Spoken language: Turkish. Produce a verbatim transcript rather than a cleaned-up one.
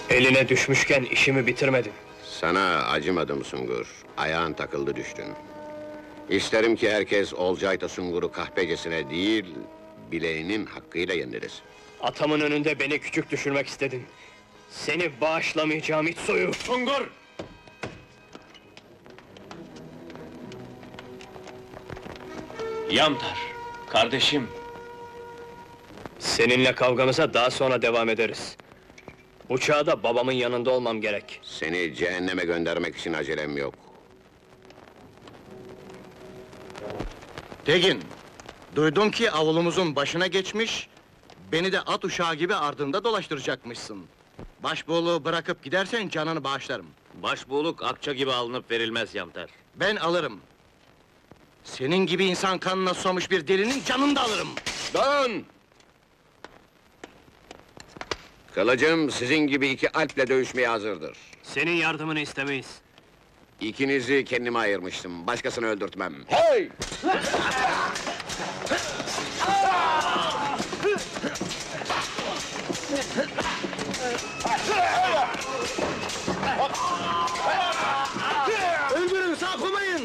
Eline düşmüşken işimi bitirmedin. Sana acımadım Sungur. Ayağın takıldı düştün. İsterim ki herkes Olcay'da Sungur'u kahpecesine değil, bileğinin hakkıyla yeniriz. Atamın önünde beni küçük düşürmek istedin. Seni bağışlamayacağım it soyu! Sungur! Yamtar, kardeşim. Seninle kavgamıza daha sonra devam ederiz. Bu çağda babamın yanında olmam gerek. Seni cehenneme göndermek için acelem yok. Tegin, duydum ki avlumuzun başına geçmiş, beni de at uşağı gibi ardında dolaştıracakmışsın. Başbuğluğu bırakıp gidersen canını bağışlarım. Başbuğluk akça gibi alınıp verilmez Yamtar. Ben alırım. Senin gibi insan kanına susamış bir delinin canını da alırım. Dön! Kılıcım sizin gibi iki alple dövüşmeye hazırdır. Senin yardımını istemeyiz. İkinizi kendime ayırmıştım, başkasını öldürtmem. Öldürün, sağ koymayın!